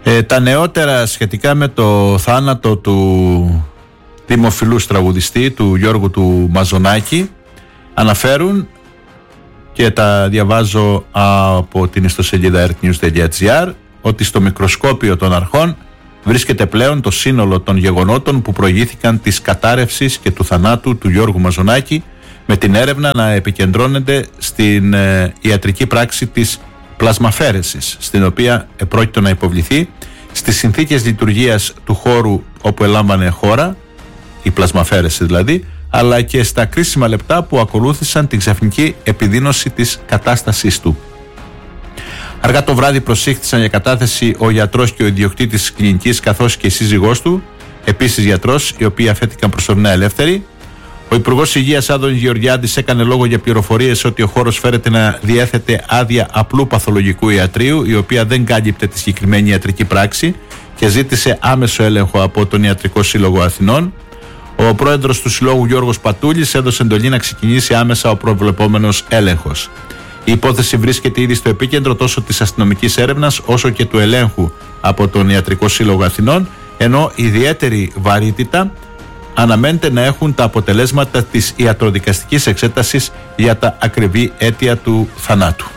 Τα νεότερα σχετικά με το θάνατο του δημοφιλούς τραγουδιστή, του Γιώργου του Μαζονάκη, αναφέρουν, και τα διαβάζω από την ιστοσελίδα earthnews.gr, ότι στο μικροσκόπιο των αρχών βρίσκεται πλέον το σύνολο των γεγονότων που προηγήθηκαν της κατάρρευσης και του θανάτου του Γιώργου Μαζονάκη, με την έρευνα να επικεντρώνεται στην ιατρική πράξη της πλασμαφέρεσης, στην οποία επρόκειτο να υποβληθεί, στις συνθήκες λειτουργίας του χώρου όπου ελάμβανε χώρα, η πλασμαφέρεση δηλαδή, αλλά και στα κρίσιμα λεπτά που ακολούθησαν την ξαφνική επιδείνωση της κατάστασής του. Αργά το βράδυ προσήχθησαν για κατάθεση ο γιατρός και ο ιδιοκτήτης της κλινικής, καθώς και η σύζυγός του, επίσης γιατρός, οι οποίοι αφέθηκαν προσωρινά ελεύθεροι. Ο Υπουργός Υγείας Άδωνης Γεωργιάδης έκανε λόγο για πληροφορίες ότι ο χώρος φέρεται να διέθετε άδεια απλού παθολογικού ιατρείου, η οποία δεν κάλυπτε τη συγκεκριμένη ιατρική πράξη, και ζήτησε άμεσο έλεγχο από τον Ιατρικό Σύλλογο Αθηνών. Ο πρόεδρος του Συλλόγου, Γιώργος Πατούλης, έδωσε εντολή να ξεκινήσει άμεσα ο προβλεπόμενος έλεγχος. Η υπόθεση βρίσκεται ήδη στο επίκεντρο τόσο της αστυνομικής έρευνας όσο και του ελέγχου από τον Ιατρικό Σύλλογο Αθηνών, ενώ ιδιαίτερη βαρύτητα αναμένεται να έχουν τα αποτελέσματα της ιατροδικαστικής εξέτασης για τα ακριβή αίτια του θανάτου.